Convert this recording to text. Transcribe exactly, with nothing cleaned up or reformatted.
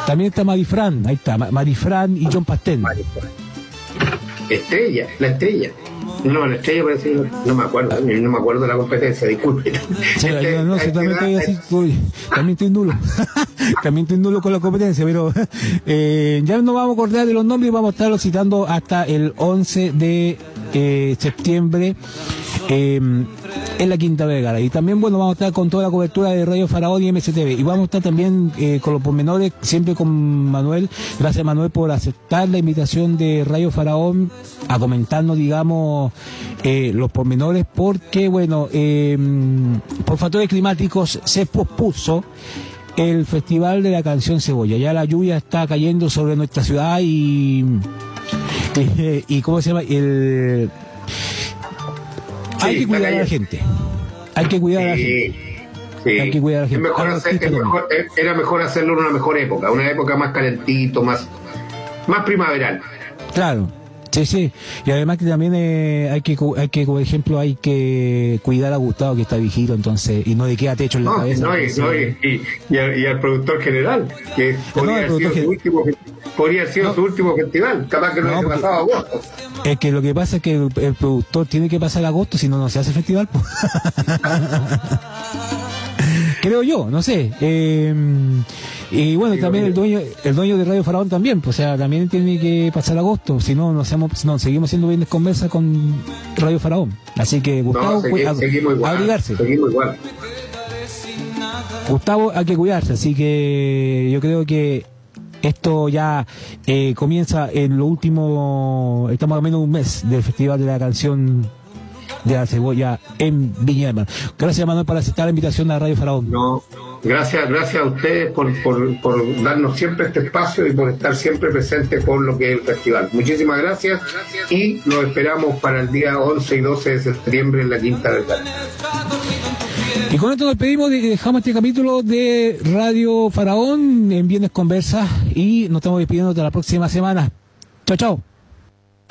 También está Marifran, ahí está, Marifran y John Pastén. Marifran. Estrella, la estrella. No, la estrella parece que no, no me acuerdo, no me acuerdo de la competencia, disculpe. Sí, este, no, sí, también estoy así, estoy, también estoy nulo. También estoy nulo con la competencia, pero eh, ya nos vamos a acordar de los nombres y vamos a estarlos citando hasta el once de eh, septiembre. Eh, en la Quinta Vergara. Y también, bueno, vamos a estar con toda la cobertura de Radio Faraón y M S T V. Y vamos a estar también eh, con los pormenores, siempre con Manuel. Gracias, Manuel, por aceptar la invitación de Radio Faraón a comentarnos, digamos, eh, los pormenores, porque, bueno, eh, por factores climáticos se pospuso el Festival de la Canción Cebolla. Ya la lluvia está cayendo sobre nuestra ciudad y... Eh, y ¿cómo se llama? El... Hay sí, que cuidar a la gente. Hay que cuidar sí, a la gente. Sí. Hay que cuidar a la gente. Mejor hacer, es mejor, era mejor hacerlo en una mejor época, una época más calentito, más, más primaveral. Claro. Sí, sí. Y además que también eh, hay que, hay que, por ejemplo, hay que cuidar a Gustavo, que está viejito, entonces, y no le queda techo en la no, cabeza. No, y, no y, y, y, al, y al productor general, que podría haber sido, su último, podría haber sido no. su último festival, capaz que no, no hubiese pasado agosto. Es que lo que pasa es que el, el productor tiene que pasar agosto, si no, no se hace festival. Creo yo, no sé. Eh, y bueno, sí, también el dueño el dueño de Radio Faraón también, pues, o sea, también tiene que pasar agosto, si no, no, hacemos, no seguimos siendo bien conversa con Radio Faraón. Así que, Gustavo, no, segui, a, seguimos igual, abrigarse. Seguimos igual. Gustavo, hay que cuidarse, así que yo creo que esto ya eh, comienza en lo último, estamos a menos de un mes del Festival de la Canción de la Cebolla en Viña del Mar. Gracias, Manuel, por aceptar la invitación a Radio Faraón. No, gracias, gracias a ustedes por, por, por darnos siempre este espacio y por estar siempre presentes con lo que es el festival. Muchísimas gracias y nos esperamos para el día once y doce de septiembre en la Quinta Vergara. Y con esto nos despedimos, dejamos este capítulo de Radio Faraón en Viernes Conversa y nos estamos despidiendo hasta la próxima semana. Chao, chao.